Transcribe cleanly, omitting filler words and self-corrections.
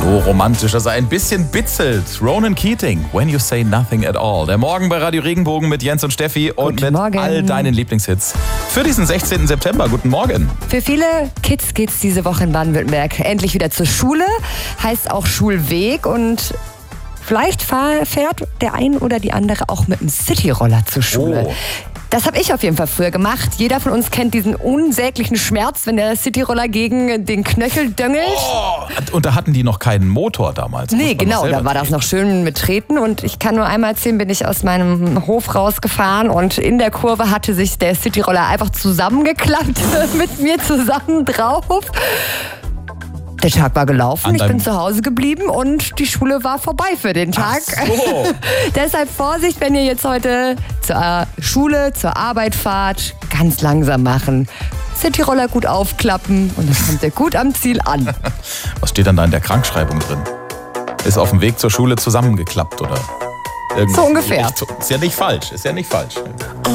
So romantisch, dass er ein bisschen bitzelt. Ronan Keating, When You Say Nothing at All. Der Morgen bei Radio Regenbogen mit Jens und Steffi und Guten mit Morgen. all deinen Lieblingshits für diesen 16. September. Guten Morgen. Für viele Kids geht's diese Woche in Baden-Württemberg endlich wieder zur Schule. Heißt auch Schulweg und vielleicht fährt der ein oder die andere auch mit dem Cityroller zur Schule. Oh. Das habe ich auf jeden Fall früher gemacht. Jeder von uns kennt diesen unsäglichen Schmerz, wenn der Cityroller gegen den Knöchel döngelt. Oh, und da hatten die noch keinen Motor damals. Nee, genau, da war das das noch schön mit Treten und ich kann nur einmal erzählen, bin ich aus meinem Hof rausgefahren und in der Kurve hatte sich der Cityroller einfach zusammengeklappt mit mir zusammen drauf. Der Tag war gelaufen, ich bin zu Hause geblieben und die Schule war vorbei für den Tag. Ach so. Deshalb Vorsicht, wenn ihr jetzt heute zur Schule, zur Arbeit fahrt, ganz langsam machen. Cityroller gut aufklappen und dann kommt ihr gut am Ziel an. Was steht dann da in der Krankschreibung drin? Ist auf dem Weg zur Schule zusammengeklappt oder irgendwie? So ungefähr. Ist ja nicht falsch, ist ja nicht falsch.